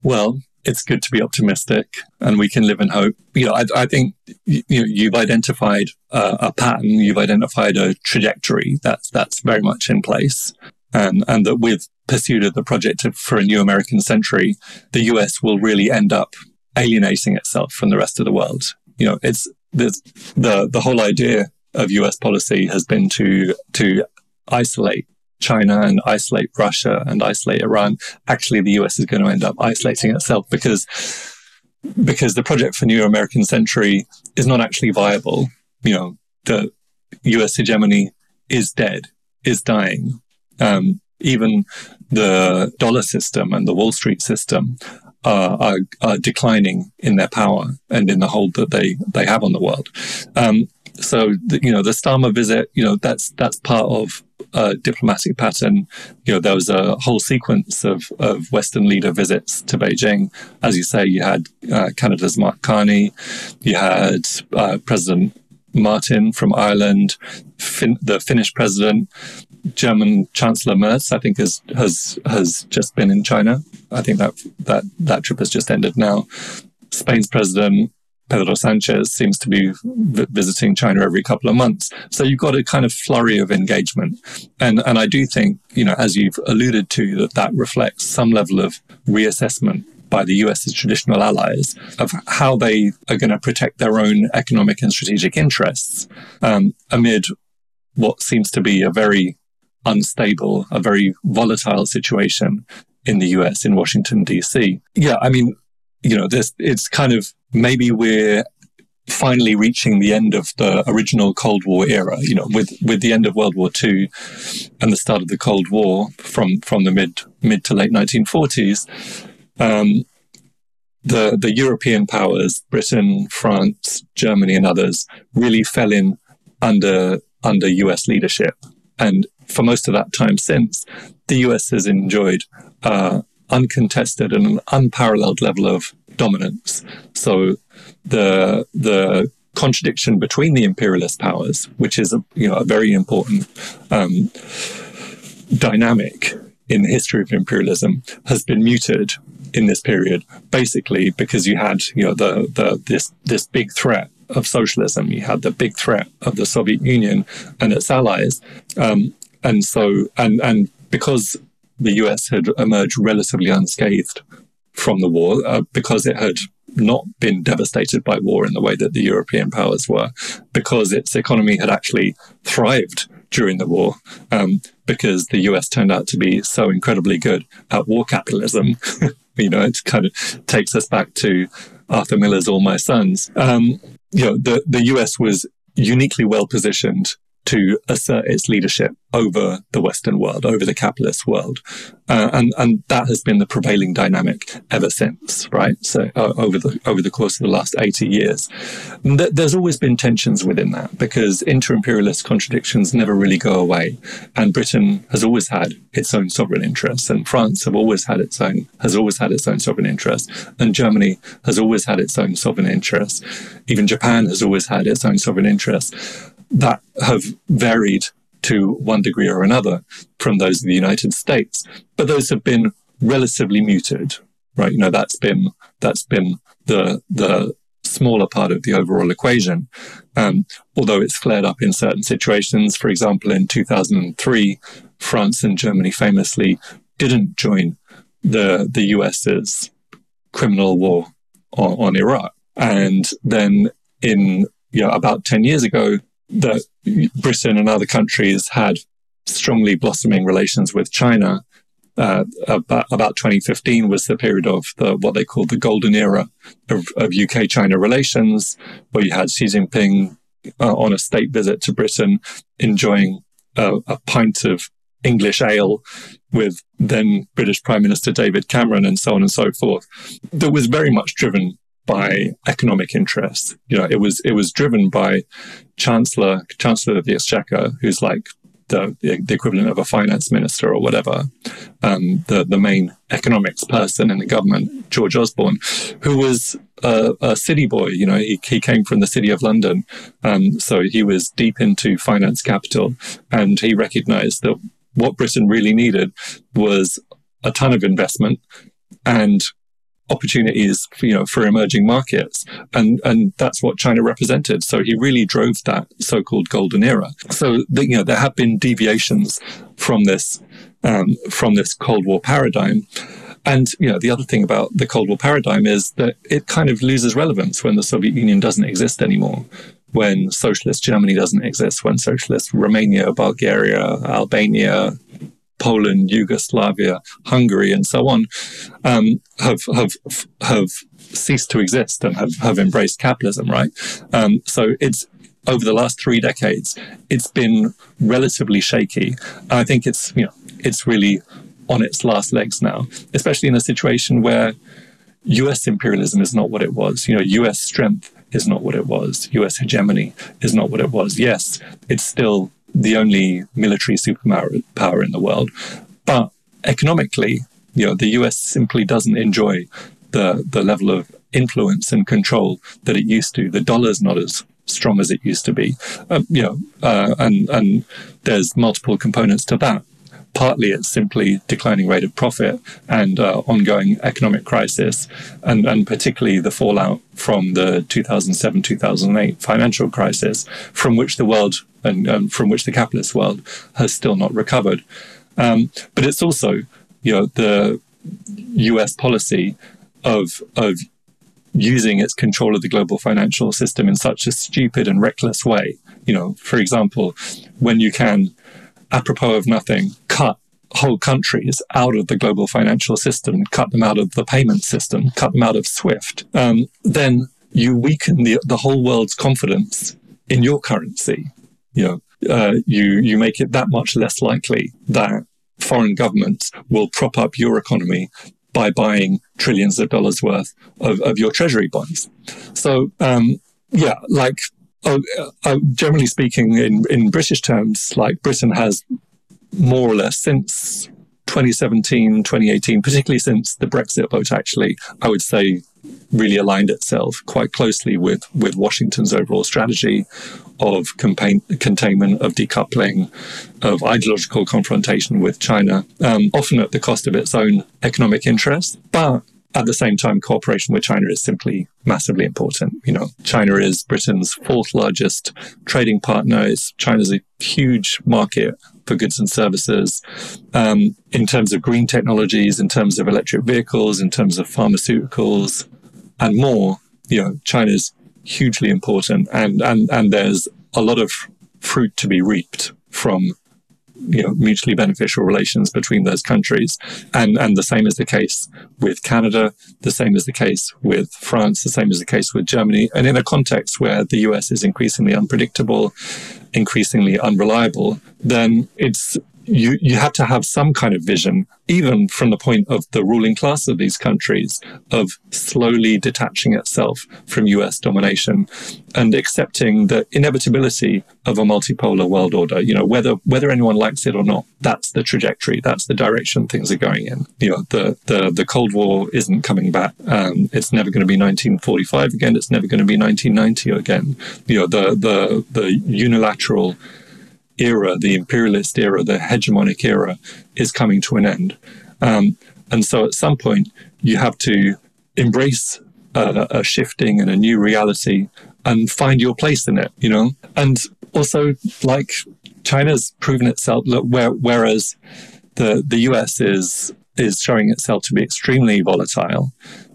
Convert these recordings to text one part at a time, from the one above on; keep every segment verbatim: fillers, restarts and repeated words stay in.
Well, it's good to be optimistic, and we can live in hope. You know, I, I think you know, you've identified uh, a pattern, you've identified a trajectory that's that's very much in place, and and that with pursuit of the project of, for a new American century, the U S will really end up alienating itself from the rest of the world. You know, it's there's, the the whole idea of U S policy has been to to isolate China and isolate Russia and isolate Iran. Actually, the U S is going to end up isolating itself because because the project for New American Century is not actually viable. You know, the U S hegemony is dead, is dying. Um, even the dollar system and the Wall Street system uh, are, are declining in their power and in the hold that they they have on the world. Um, so, the, you know, the Starmer visit, you know, that's that's part of a diplomatic pattern. You know, there was a whole sequence of, of Western leader visits to Beijing. As you say, you had uh, Canada's Mark Carney, you had uh, President Martin from Ireland, fin- the Finnish president, German Chancellor Merz, I think, has has has just been in China. I think that that that trip has just ended now. Spain's president Pedro Sanchez seems to be v- visiting China every couple of months. So you've got a kind of flurry of engagement. And and I do think, you know, as you've alluded to, that that reflects some level of reassessment by the US's traditional allies of how they are going to protect their own economic and strategic interests um, amid what seems to be a very unstable, a very volatile situation in the U S, in Washington, D C. Yeah, I mean, you know, this it's kind of maybe we're finally reaching the end of the original Cold War era, you know, with, with the end of World War Two and the start of the Cold War from, from the mid mid to late nineteen forties. Um, the the European powers, Britain, France, Germany, and others, really fell in under under U S leadership. And for most of that time since, the U S has enjoyed uh, uncontested and an unparalleled level of dominance. So the the contradiction between the imperialist powers, which is a you know a very important um, dynamic in the history of imperialism, has been muted in this period, basically because you had you know the the this this big threat of socialism. You had the big threat of the Soviet Union and its allies, um, and so and and because the U S had emerged relatively unscathed from the war, uh, because it had not been devastated by war in the way that the European powers were, because its economy had actually thrived during the war, um, because the U S turned out to be so incredibly good at war capitalism. You know, it kind of takes us back to Arthur Miller's All My Sons. Um, you know, the, the U S was uniquely well positioned to assert its leadership over the Western world, over the capitalist world. Uh, and, and that has been the prevailing dynamic ever since, right? So uh, over the over the course of the last eighty years. Th- there's always been tensions within that because inter-imperialist contradictions never really go away. And Britain has always had its own sovereign interests, and France have always had its own, has always had its own sovereign interests, and Germany has always had its own sovereign interests. Even Japan has always had its own sovereign interests that have varied to one degree or another from those of the United States, but those have been relatively muted, right? You know, that's been that's been the the smaller part of the overall equation, um, although it's flared up in certain situations. For example, in two thousand three, France and Germany famously didn't join the the US's criminal war on, on Iraq, and then in you know about ten years ago, that Britain and other countries had strongly blossoming relations with China. Uh, about, about twenty fifteen was the period of the what they called the golden era of, of U K-China relations, where you had Xi Jinping uh, on a state visit to Britain, enjoying a, a pint of English ale with then British Prime Minister David Cameron, and so on and so forth. That was very much driven by economic interests. You know, it was it was driven by Chancellor Chancellor of the Exchequer, who's like the the equivalent of a finance minister or whatever, um, the the main economics person in the government, George Osborne, who was a, a city boy. You know, he he came from the city of London, um, so he was deep into finance capital, and he recognised that what Britain really needed was a ton of investment and opportunities for, you know, for emerging markets. And, and that's what China represented. So he really drove that so-called golden era. So, the, you know, there have been deviations from this, um, from this Cold War paradigm. And, you know, the other thing about the Cold War paradigm is that it kind of loses relevance when the Soviet Union doesn't exist anymore, when socialist Germany doesn't exist, when socialist Romania, Bulgaria, Albania, Poland, Yugoslavia, Hungary, and so on, um, have have have ceased to exist and have, have embraced capitalism, right? Um, so it's over the last three decades, it's been relatively shaky. I think it's you know it's really on its last legs now, especially in a situation where U S imperialism is not what it was. You know, U S strength is not what it was. U S hegemony is not what it was. Yes, it's still the only military superpower in the world. But economically, you know, the U S simply doesn't enjoy the, the level of influence and control that it used to. The dollar's not as strong as it used to be. Um, you know, uh, and, and there's multiple components to that. Partly it's simply declining rate of profit and uh, ongoing economic crisis, and, and particularly the fallout from the two thousand seven two thousand eight financial crisis, from which the world and um, from which the capitalist world has still not recovered. Um, but it's also, you know, the U S policy of of using its control of the global financial system in such a stupid and reckless way. You know, for example, when you can, apropos of nothing, cut whole countries out of the global financial system, cut them out of the payment system, cut them out of SWIFT, um, then you weaken the, the whole world's confidence in your currency. You know, uh, you, you make it that much less likely that foreign governments will prop up your economy by buying trillions of dollars worth of, of your treasury bonds. So, um, yeah, like, Oh, uh, generally speaking, in, in British terms, like Britain has more or less since twenty seventeen, twenty eighteen, particularly since the Brexit vote, actually, I would say really aligned itself quite closely with, with Washington's overall strategy of campaign, containment, of decoupling, of ideological confrontation with China, um, often at the cost of its own economic interests. But at the same time, cooperation with China is simply massively important. You know, China is Britain's fourth largest trading partner. It's, China's a huge market for goods and services. Um, in terms of green technologies, in terms of electric vehicles, in terms of pharmaceuticals, and more, you know, China's hugely important. And, and, and there's a lot of fruit to be reaped from, you know, mutually beneficial relations between those countries. And and the same is the case with Canada, the same is the case with France, the same is the case with Germany. And in a context where the U S is increasingly unpredictable, increasingly unreliable, then it's you you have to have some kind of vision, even from the point of the ruling class of these countries, of slowly detaching itself from U S domination and accepting the inevitability of a multipolar world order. You know, whether whether anyone likes it or not, that's the trajectory, that's the direction things are going in. You know, the the, the Cold War isn't coming back. Um, it's never going to be nineteen forty-five again. It's never going to be nineteen ninety again. You know, the the the unilateral era, the imperialist era, the hegemonic era is coming to an end. Um, and so at some point, you have to embrace a, a shifting and a new reality and find your place in it, you know? And also, like, China's proven itself, look, where, whereas the, the U S is is showing itself to be extremely volatile,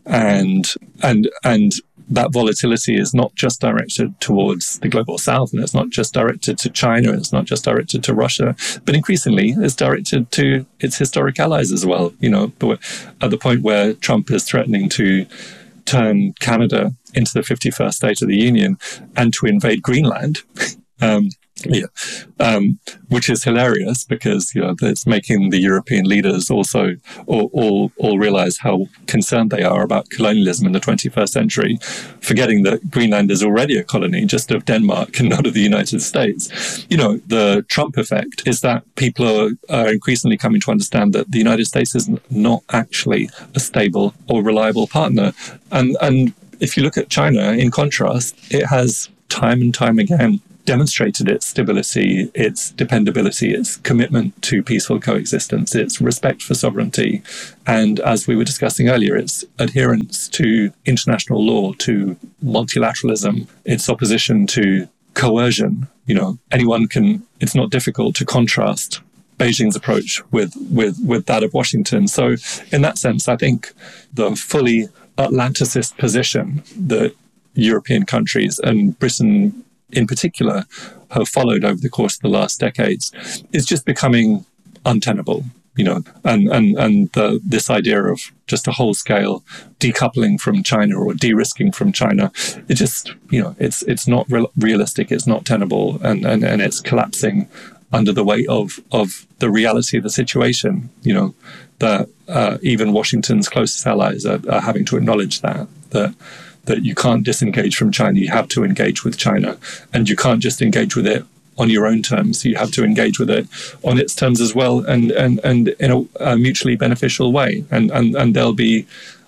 and and and that volatility is not just directed towards the global south, and it's not just directed to China, and it's not just directed to Russia, but increasingly it's directed to its historic allies as well. You know, at the point where Trump is threatening to turn Canada into the fifty-first state of the Union and to invade Greenland. um, Yeah, um, which is hilarious because, you know, it's making the European leaders also all, all, all realize how concerned they are about colonialism in the twenty-first century, forgetting that Greenland is already a colony just of Denmark and not of the United States. You know, the Trump effect is that people are, are increasingly coming to understand that the United States is not actually a stable or reliable partner. And, and if you look at China, in contrast, it has time and time again demonstrated its stability, its dependability, its commitment to peaceful coexistence, its respect for sovereignty, and, as we were discussing earlier, its adherence to international law, to multilateralism, its opposition to coercion. You know, anyone can, it's not difficult to contrast Beijing's approach with, with, with that of Washington. So in that sense, I think the fully Atlanticist position that European countries and Britain in particular have followed over the course of the last decades is just becoming untenable, you know, and, and, and the, this idea of just a whole-scale decoupling from China or de-risking from China, it just, you know, it's it's not re- realistic, it's not tenable, and, and, and it's collapsing under the weight of, of the reality of the situation, you know, that uh, even Washington's closest allies are, are having to acknowledge that, that that you can't disengage from China, you have to engage with China. And you can't just engage with it on your own terms, you have to engage with it on its terms as well, and and, and in a, a mutually beneficial way. And, and, and there'll be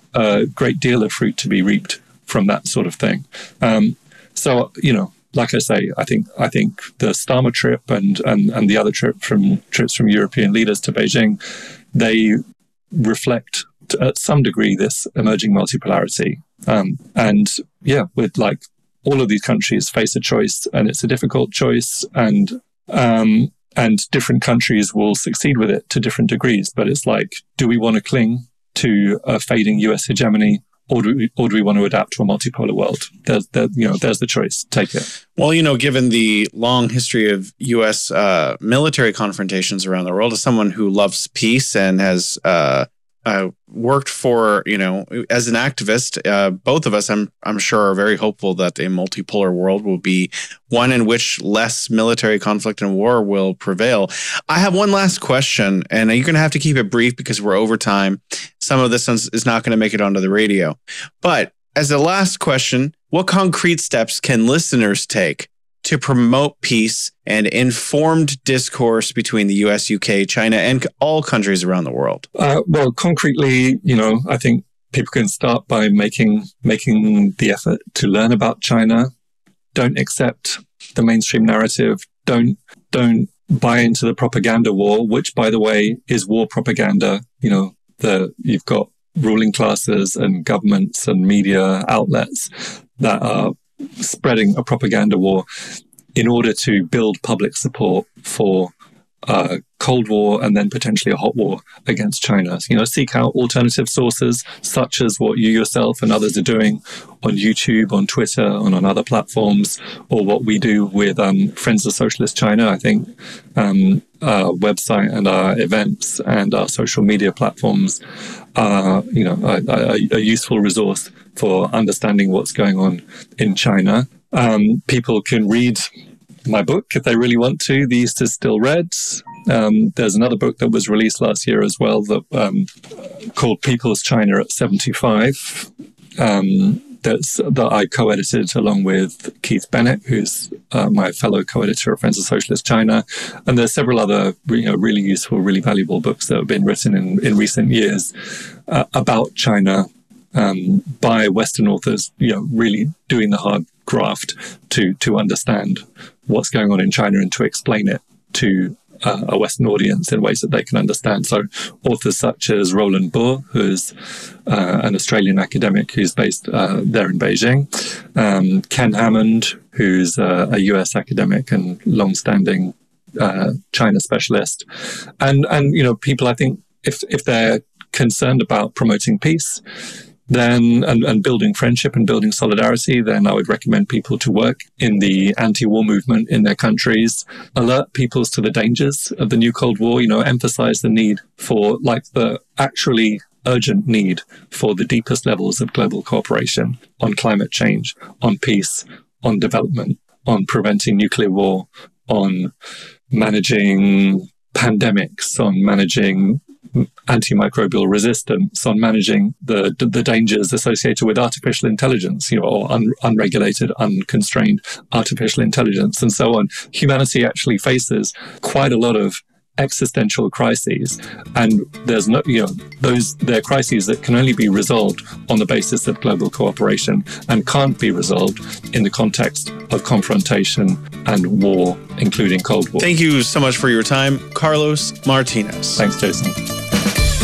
a great deal of fruit to be reaped from that sort of thing. Um, so, you know, like I say, I think I think the Starmer trip and, and, and the other trip from trips from European leaders to Beijing, they reflect to, at some degree, this emerging multipolarity. Um, and yeah, with like all of these countries face a choice, and it's a difficult choice, and um, and different countries will succeed with it to different degrees. But it's like, do we want to cling to a fading U S hegemony, or do we, or do we want to adapt to a multipolar world? There's, there, you know, there's the choice. Take it. Well, you know, given the long history of U S uh, military confrontations around the world, as someone who loves peace and has uh, uh, worked for, you know, as an activist, uh, both of us, I'm I'm sure, are very hopeful that a multipolar world will be one in which less military conflict and war will prevail. I have one last question, and you're going to have to keep it brief because we're over time. Some of this is not going to make it onto the radio. But as a last question, what concrete steps can listeners take to promote peace and informed discourse between the U S, U K, China, and all countries around the world? Uh, well, concretely, you know, I think people can start by making making the effort to learn about China. Don't accept the mainstream narrative. Don't don't buy into the propaganda war, which, by the way, is war propaganda. You know, the you've got ruling classes and governments and media outlets that are spreading a propaganda war in order to build public support for a Cold War and then potentially a hot war against China. You know, seek out alternative sources such as what you yourself and others are doing on YouTube, on Twitter, and on other platforms, or what we do with um, Friends of Socialist China. I think um, our website and our events and our social media platforms are, you know, a, a, a useful resource for understanding what's going on in China. Um, people can read my book if they really want to. The East is Still Red. Um, there's another book that was released last year as well that um, called People's China at seventy-five. Um, that's that I co-edited along with Keith Bennett, who's uh, my fellow co-editor of Friends of Socialist China. And there's several other, you know, really useful, really valuable books that have been written in, in recent years uh, about China um, by Western authors, you know, really doing the hard graft to to understand what's going on in China and to explain it to uh, a Western audience in ways that they can understand. So authors such as Roland Buhr, who's uh, an Australian academic who's based uh, there in Beijing, um, Ken Hammond, who's uh, a U S academic and long-standing uh, China specialist, and and you know, people, I think, if if they're concerned about promoting peace, then and, and building friendship and building solidarity, then I would recommend people to work in the anti-war movement in their countries, alert peoples to the dangers of the new Cold War, you know, emphasize the need for, like, the actually urgent need for the deepest levels of global cooperation on climate change, on peace, on development, on preventing nuclear war, on managing pandemics, on managing antimicrobial resistance, on managing the the dangers associated with artificial intelligence, you know, or un, unregulated, unconstrained artificial intelligence, and so on. Humanity actually faces quite a lot of existential crises, and there's no, you know, those they're crises that can only be resolved on the basis of global cooperation and can't be resolved in the context of confrontation and war, including Cold War. Thank you so much for your time, Carlos Martinez. Thanks, Jason.